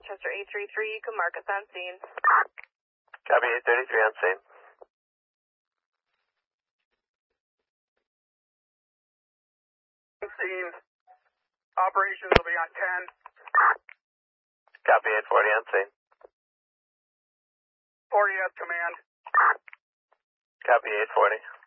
Chester 833, you can mark us on scene. Copy 833 on scene. Scene. Operations will be on 10. Copy 840 on scene. 40 has command. Copy 840.